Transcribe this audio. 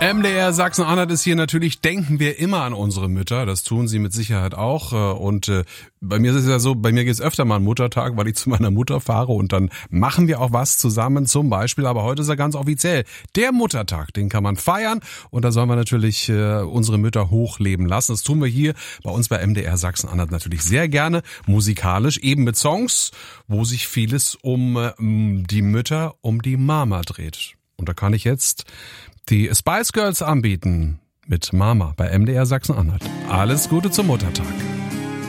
MDR Sachsen-Anhalt ist hier. Natürlich denken wir immer an unsere Mütter. Das tun sie mit Sicherheit auch. Und bei mir ist es ja so, bei mir geht es öfter mal an Muttertag, weil ich zu meiner Mutter fahre und dann machen wir auch was zusammen zum Beispiel. Aber heute ist er ganz offiziell. Der Muttertag, den kann man feiern. Und da sollen wir natürlich unsere Mütter hochleben lassen. Das tun wir hier bei uns bei MDR Sachsen-Anhalt natürlich sehr gerne. Musikalisch, eben mit Songs, wo sich vieles um die Mütter, um die Mama dreht. Und da kann ich jetzt die Spice Girls anbieten mit Mama bei MDR Sachsen-Anhalt. Alles Gute zum Muttertag.